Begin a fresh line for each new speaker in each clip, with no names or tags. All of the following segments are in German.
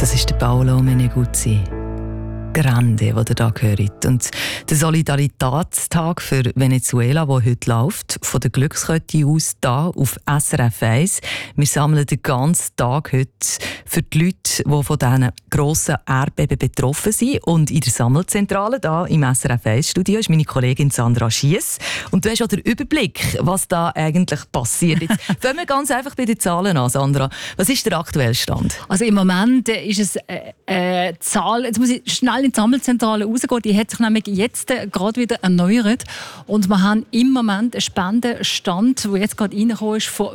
Das ist der Paolo Meneguzzi. Grande, den ihr hier hört. Und der Solidaritätstag für Venezuela, der heute läuft, von der Glückskette aus hier auf SRF 1. Wir sammeln den ganzen Tag heute für die Leute, die von diesen grossen Erdbeben betroffen sind. Und in der Sammelzentrale hier im SRF 1-Studio ist meine Kollegin Sandra Schiess. Und du hast auch den Überblick, was da eigentlich passiert. Jetzt fangen wir ganz einfach bei den Zahlen an, Sandra. Was ist der aktuelle Stand?
Also im Moment ist es eine Zahl, jetzt muss ich schnell in die Sammelzentrale rausgehen, die hat sich nämlich jetzt gerade wieder erneuert und wir haben im Moment einen Spendenstand, der jetzt gerade reingekommen ist, von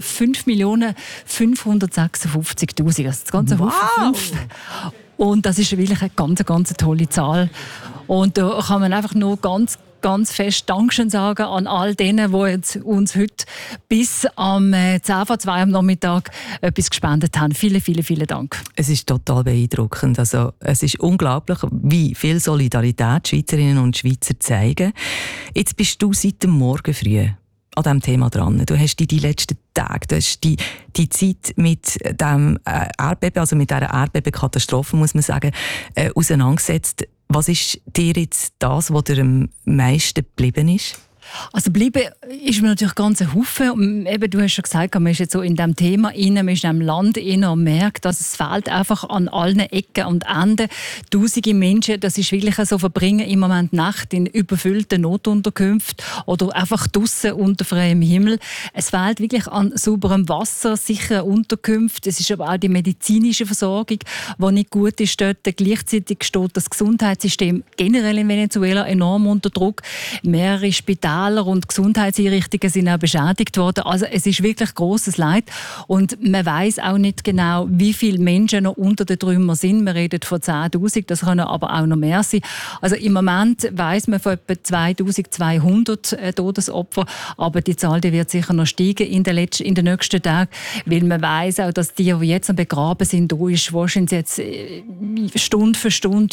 5.556.000. Das ist das ganze Haufen 5. Und das ist wirklich eine ganz, ganz tolle Zahl. Und da kann man einfach nur ganz fest Dankeschön sagen an all denen, die jetzt uns heute bis am 10:02 am Nachmittag etwas gespendet haben. Vielen, vielen, vielen Dank.
Es ist total beeindruckend. Also, es ist unglaublich, wie viel Solidarität Schweizerinnen und Schweizer zeigen. Jetzt bist du seit dem Morgen früh an diesem Thema dran. Du hast die letzten Tage, du hast die Zeit mit dem Erdbeben, also mit dieser Erdbebenkatastrophe, muss man sagen, auseinandergesetzt. Was ist dir jetzt das, was dir am meisten geblieben ist?
Also bleiben ist mir natürlich ganz ein Haufen. Eben, du hast schon gesagt, man ist jetzt so in diesem Thema rein, man ist in diesem Land rein und merkt, dass es fehlt einfach an allen Ecken und Enden. Tausende Menschen, das ist wirklich so, verbringen im Moment Nacht in überfüllten Notunterkünften oder einfach draussen unter freiem Himmel. Es fehlt wirklich an sauberem Wasser, sicheren Unterkünften. Es ist aber auch die medizinische Versorgung, die nicht gut ist dort. Gleichzeitig steht das Gesundheitssystem generell in Venezuela enorm unter Druck. Mehrere Spitäler und Gesundheitseinrichtungen sind auch beschädigt worden. Also es ist wirklich grosses Leid. Und man weiss auch nicht genau, wie viele Menschen noch unter den Trümmern sind. Wir reden von 10'000, das können aber auch noch mehr sein. Also im Moment weiss man von etwa 2'200 Todesopfern. Aber die Zahl die wird sicher noch steigen in den nächsten Tagen. Weil man weiss auch, dass die jetzt noch begraben sind, da ist wahrscheinlich jetzt Stunde für Stunde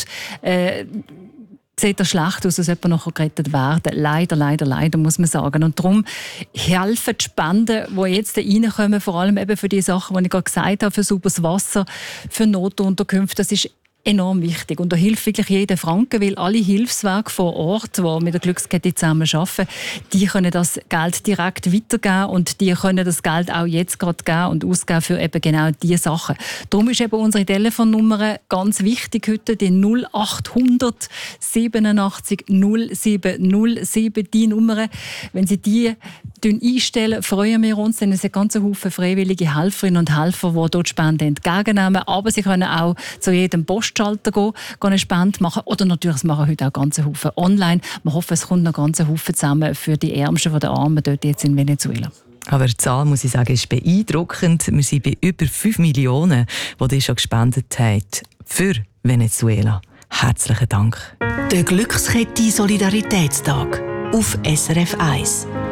sieht das schlecht aus, als jemand noch gerettet werden. Leider, muss man sagen. Und darum helfen die Spenden, die jetzt reinkommen, vor allem eben für die Sachen, die ich gerade gesagt habe, für sauberes Wasser, für Notunterkünfte. Das ist enorm wichtig. Und da hilft wirklich jeder Franken, weil alle Hilfswerke vor Ort, die mit der Glückskette zusammen arbeiten, die können das Geld direkt weitergeben und die können das Geld auch jetzt gerade geben und ausgeben für eben genau diese Sachen. Darum ist eben unsere Telefonnummer ganz wichtig heute, die 0800 87 07 07, die Nummer. Wenn Sie die einstellen, freuen wir uns, denn es sind ganz Haufen freiwillige Helferinnen und Helfer, die dort Spenden entgegennehmen. Aber Sie können auch zu jedem Postschalter gehen eine Spende machen. Oder natürlich, es machen heute auch ganz Haufen online. Wir hoffen, es kommt noch ganz Haufen zusammen für die Ärmsten von den Armen dort jetzt in Venezuela.
Aber die Zahl, muss ich sagen, ist beeindruckend. Wir sind bei über 5 Millionen, die schon gespendet haben für Venezuela. Herzlichen Dank.
Der Glückskette Solidaritätstag auf SRF 1.